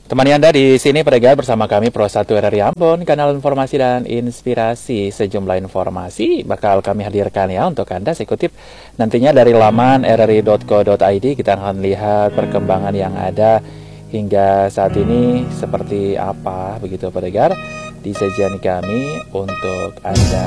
Temani Anda di sini pendengar bersama kami Pro 1 RRI Ambon, kanal informasi dan inspirasi. Sejumlah informasi bakal kami hadirkan ya untuk Anda. Saya kutip nantinya dari laman rri.co.id. Kita akan lihat perkembangan yang ada hingga saat ini seperti apa begitu pendengar di sajian kami untuk Anda.